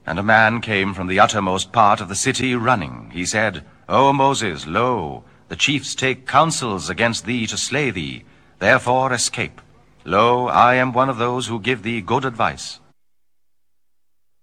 And a man came from the uttermost part of the city running. He said, O Moses, lo, the chiefs take counsels against thee to slay thee. Therefore escape. Lo, I am one of those who give thee good advice.